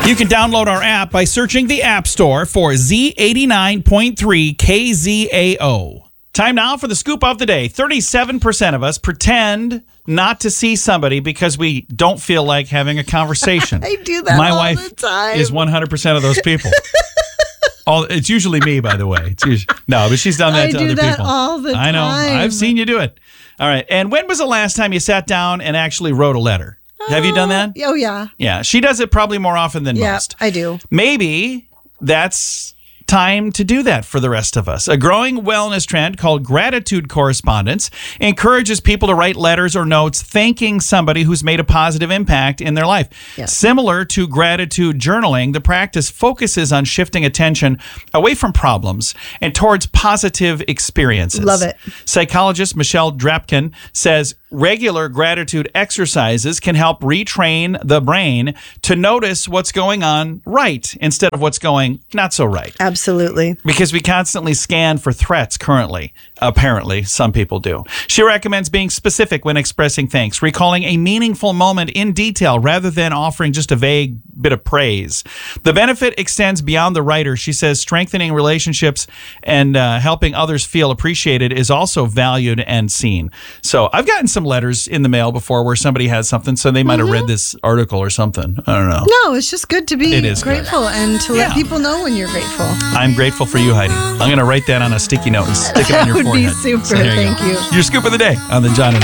You can download our app by searching the App Store for Z89.3 KZAO. Time now for the scoop of the day. 37% of us pretend not to see somebody because we don't feel like having a conversation. I do that My all wife the time. is 100% of those people. It's usually me, by the way. No, but she's done that to other people. I do that all the time. I know. I've seen you do it. All right. And when was the last time you sat down and actually wrote a letter? Have you done that? Oh, yeah. Yeah. She does it probably more often than most. I do. Maybe that's time to do that for the rest of us. A growing wellness trend called gratitude correspondence encourages people to write letters or notes thanking somebody who's made a positive impact in their life. Yes. Similar to gratitude journaling, the practice focuses on shifting attention away from problems and towards positive experiences. Love it. Psychologist Michelle Drapkin says regular gratitude exercises can help retrain the brain to notice what's going on right instead of what's going not so right. Absolutely. Because we constantly scan for threats currently. Apparently, some people do. She recommends being specific when expressing thanks, recalling a meaningful moment in detail rather than offering just a vague bit of praise. The benefit extends beyond the writer. She says strengthening relationships and helping others feel appreciated is also valued and seen. So I've gotten some letters in the mail before where somebody has something, so they might have read this article or something. I don't know. No, it's just good to be grateful and to let people know when you're grateful. I'm grateful for you, Heidi. I'm going to write that on a sticky note and stick it on your That would forehead. be super. So there Thank you. Your scoop of the day on the John and